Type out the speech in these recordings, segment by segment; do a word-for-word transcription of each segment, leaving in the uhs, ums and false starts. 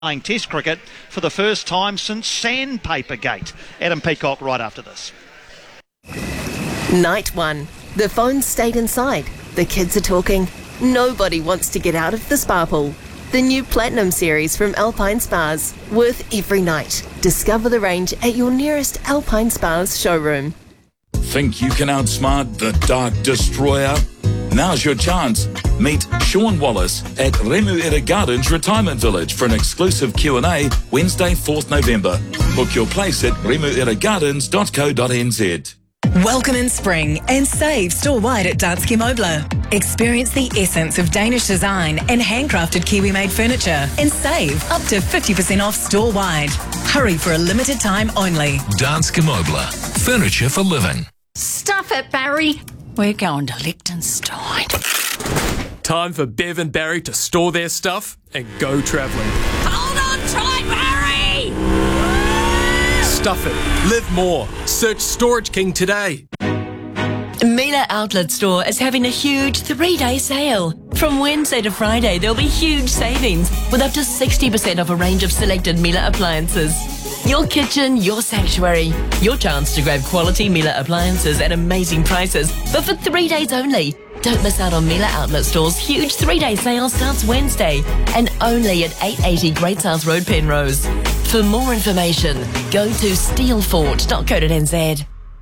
playing Test cricket for the first time since Sandpaper Gate. Adam Peacock right after this. Night one. The phones stayed inside. The kids are talking. Nobody wants to get out of the spa pool. The new Platinum series from Alpine Spas. Worth every night. Discover the range at your nearest Alpine Spas showroom. Think you can outsmart the Dark Destroyer? Now's your chance. Meet Sean Wallace at Remuera Gardens Retirement Village for an exclusive Q and A Wednesday, fourth November. Book your place at remuera gardens dot co dot n z. Welcome in spring and save store-wide at Danske Møbler. Experience the essence of Danish design and handcrafted Kiwi-made furniture and save up to fifty percent off store-wide. Hurry for a limited time only. Danske Møbler. Furniture for living. Stuff it, Barry. We're going to Liechtenstein. Time for Bev and Barry to store their stuff and go travelling. Hold on tight, Barry! Stuff it. Live more. Search Storage King today. Miele Outlet Store is having a huge three-day sale. From Wednesday to Friday, there'll be huge savings with up to sixty percent off a range of selected Miele appliances. Your kitchen, your sanctuary. Your chance to grab quality Miele appliances at amazing prices, but for three days only. Don't miss out on Miele Outlet Store's huge three-day sale starts Wednesday and only at eight eighty Great South Road, Penrose. For more information, go to steelfort dot co dot n z.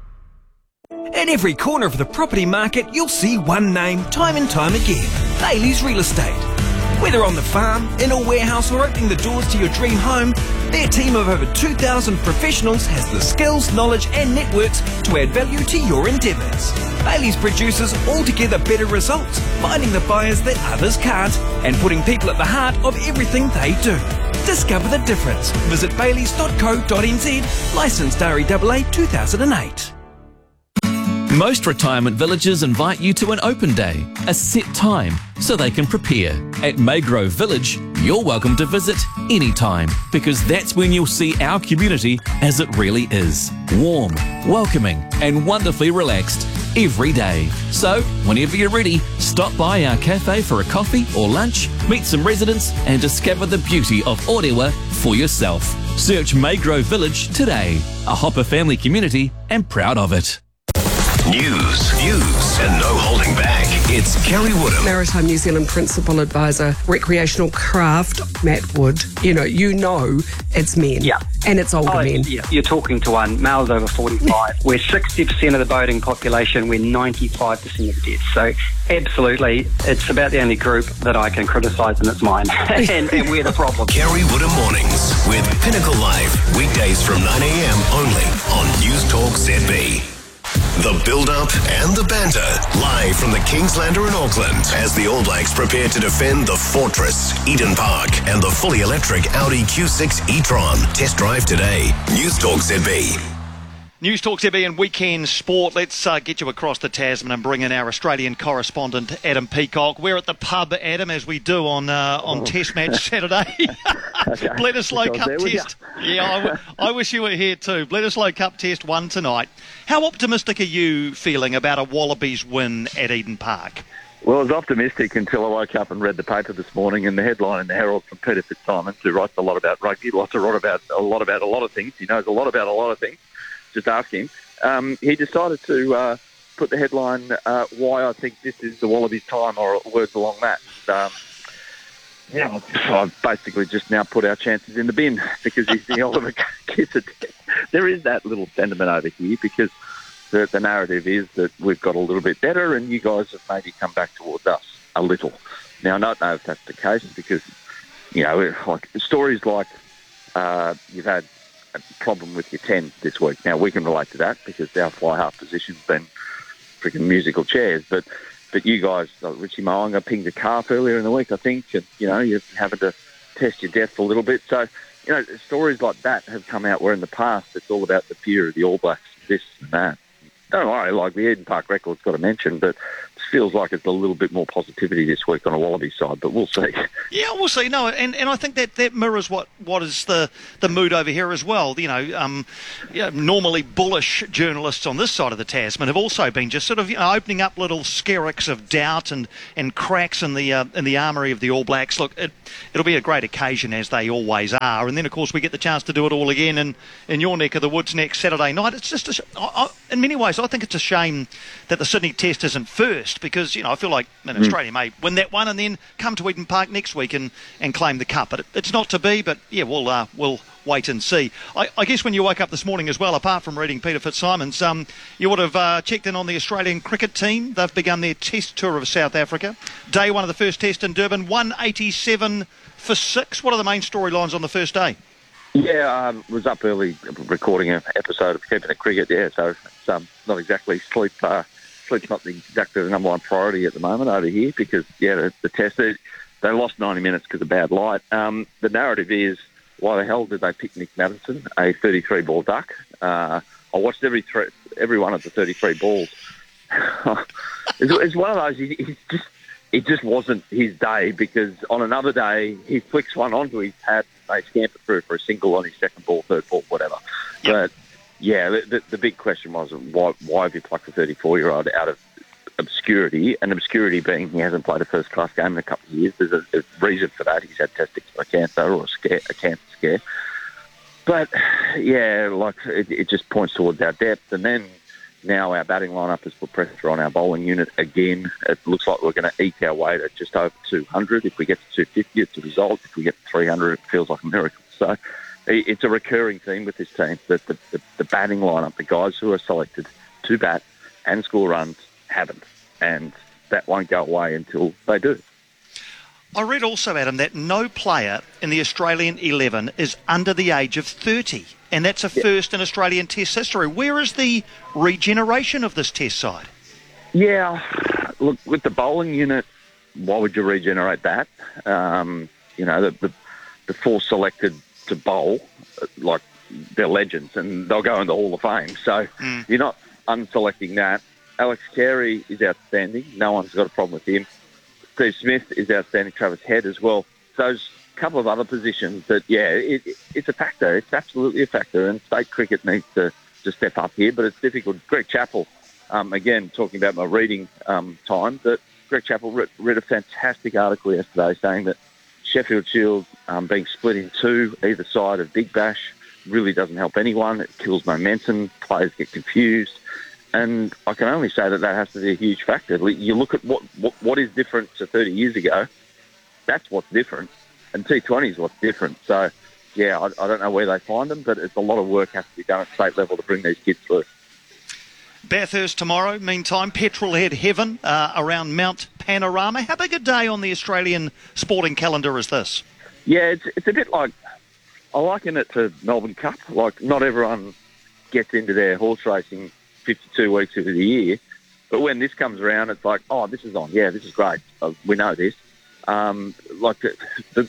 At every corner of the property market, you'll see one name time and time again. Bailey's Real Estate. Whether on the farm, in a warehouse or opening the doors to your dream home, their team of over two thousand professionals has the skills, knowledge and networks to add value to your endeavours. Bailey's produces altogether better results, finding the buyers that others can't and putting people at the heart of everything they do. Discover the difference. Visit baileys dot co dot n z, licensed R E A A two thousand eight. Most retirement villages invite you to an open day, a set time, so they can prepare. At Maygrove Village, you're welcome to visit anytime, because that's when you'll see our community as it really is. Warm, welcoming, and wonderfully relaxed every day. So, whenever you're ready, stop by our cafe for a coffee or lunch, meet some residents, and discover the beauty of Orewa for yourself. Search Maygrove Village today, a Hopper family community and proud of it. News, views, and no holding back. It's Kerry Woodham. Maritime New Zealand Principal Advisor, Recreational Craft, Matt Wood. You know, you know it's men. Yeah. And it's older oh, men. Yeah. You're talking to one, males over forty-five. We're sixty percent of the boating population. We're ninety-five percent of the deaths. So, absolutely, it's about the only group that I can criticise, and it's mine. and, and we're the problem. Kerry Woodham Mornings with Pinnacle Live. Weekdays from nine a.m. only on News Talk Z B. The build-up and the banter, live from the Kingslander in Auckland, as the All Blacks prepare to defend the Fortress, Eden Park, and the fully electric Audi Q six e-tron. Test drive today. News Talk Z B. News Talk Z B and Weekend Sport. Let's uh, get you across the Tasman and bring in our Australian correspondent, Adam Peacock. We're at the pub, Adam, as we do on uh, on oh. Test Match Saturday. Okay. Bledisloe Cup Test. Yeah, I, w- I wish you were here too. Bledisloe Cup Test one tonight. How optimistic are you feeling about a Wallabies win at Eden Park? Well, I was optimistic until I woke up and read the paper this morning, and the headline in the Herald from Peter Fitzsimons, who writes a lot about rugby, lots a lot about a lot about a lot of things. He knows a lot about a lot of things. Just ask him. Um, he decided to uh, put the headline, uh, why I think this is the Wallabies' time, or words along that. Um, yeah, I've basically just now put our chances in the bin because he's the ultimate kiss of death. There is that little sentiment over here because the, the narrative is that we've got a little bit better and you guys have maybe come back towards us a little. Now, I don't know if that's the case because, you know, like stories like uh, you've had a problem with your ten this week. Now, we can relate to that because our fly half position's been freaking musical chairs, but but you guys, like Richie Moanga pinged a calf earlier in the week, I think, and, you know, you're having to test your depth a little bit. So, you know, stories like that have come out where in the past it's all about the fear of the All Blacks, this and that. don't worry, like the Eden Park record's got to mention, but it feels like it's a little bit more positivity this week on a Wallaby side, but we'll see. Yeah, we'll see. No, and, and I think that, that mirrors what, what is the, the mood over here as well. You know, um, yeah, normally bullish journalists on this side of the Tasman have also been just sort of, you know, opening up little skerricks of doubt and, and cracks in the uh, in the armoury of the All Blacks. Look, it, it'll be a great occasion, as they always are, and then of course we get the chance to do it all again in, in your neck of the woods next Saturday night. It's just, a, I, I, in many ways, I think it's a shame that the Sydney Test isn't first, because, you know, I feel like an Mm. Australia may win that one and then come to Eden Park next week and, and claim the cup. But it, it's not to be, but yeah, we'll uh, we'll wait and see. I, I guess when you woke up this morning as well, apart from reading Peter Fitzsimons, um, you would have uh, checked in on the Australian cricket team. They've begun their test tour of South Africa. Day one of the first test in Durban, one eighty-seven for six. What are the main storylines on the first day? Yeah, I um, was up early recording an episode of Keeping It Cricket, yeah, so it's um, not exactly sleep. Uh, sleep's not the, exactly the number one priority at the moment over here because, yeah, the, the test, they, they lost ninety minutes because of bad light. Um, the narrative is, why the hell did they pick Nick Maddison, a thirty-three ball duck? Uh, I watched every th- every one of the thirty-three balls. it's, it's one of those, he, he's just, it just wasn't his day, because on another day, he flicks one onto his pad, they scamper through for a single on his second ball, third ball, whatever. Yep. But, yeah, the, the, the big question was, why, why have you plucked a thirty-four-year-old out of obscurity, and obscurity being he hasn't played a first-class game in a couple of years. There's a, a reason for that. He's had testicular cancer or a, scare, a cancer scare. But, yeah, like it, it just points towards our depth. And then now our batting lineup has put pressure on our bowling unit again. It looks like we're going to eke our way to just over two hundred. If we get to two fifty, it's a result. If we get to three hundred, it feels like a miracle. So it, it's a recurring theme with this team, that the, the, the batting lineup, the guys who are selected to bat and score runs, haven't, and that won't go away until they do. I read also, Adam, that no player in the Australian eleven is under the age of thirty, and that's a yeah. first in Australian Test history. Where is the regeneration of this Test side? Yeah, look, with the bowling unit, why would you regenerate that? Um, you know, the, the, the four selected to bowl, like, they're legends, and they'll go in the Hall of Fame, so mm. you're not unselecting that. Alex Carey is outstanding. No one's got a problem with him. Steve Smith is outstanding. Travis Head as well. So there's a couple of other positions that, yeah, it, it, it's a factor. It's absolutely a factor. And state cricket needs to, to step up here, but it's difficult. Greg Chappell, um, again, talking about my reading um, time, that Greg Chappell read, read a fantastic article yesterday saying that Sheffield Shield um, being split in two, either side of Big Bash, really doesn't help anyone. It kills momentum. Players get confused. And I can only say that that has to be a huge factor. You look at what, what, what is different to thirty years ago, that's what's different. And T twenty is what's different. So, yeah, I, I don't know where they find them, but it's a lot of work has to be done at state level to bring these kids through. Bathurst tomorrow, meantime, Petrolhead Heaven uh, around Mount Panorama. How big a day on the Australian sporting calendar is this? Yeah, it's, it's a bit like, I liken it to Melbourne Cup. Like, not everyone gets into their horse racing fifty-two weeks of the year, but when this comes around, it's like, oh, this is on. Yeah, this is great. Uh, we know this. Um, like the, the